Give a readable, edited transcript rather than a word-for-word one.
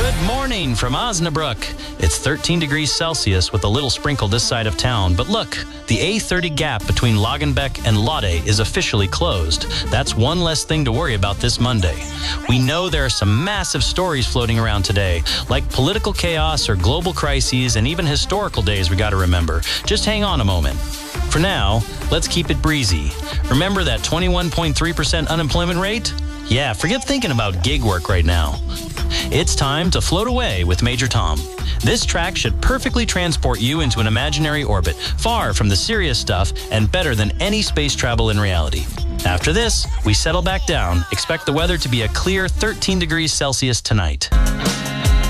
Good morning from Osnabrück. It's 13 degrees Celsius with a little sprinkle this side of town. But look, the A30 gap between Lagenbeck and Lade is officially closed. That's one less thing to worry about this Monday. We know there are some massive stories floating around today, like political chaos or global crises and even historical days we got to remember. Just hang on a moment. For now, let's keep it breezy. Remember that 21.3% unemployment rate? Yeah, forget thinking about gig work right now. It's time to float away with Major Tom. This track should perfectly transport you into an imaginary orbit, far from the serious stuff and better than any space travel in reality. After this, we settle back down. Expect the weather to be a clear 13 degrees Celsius tonight.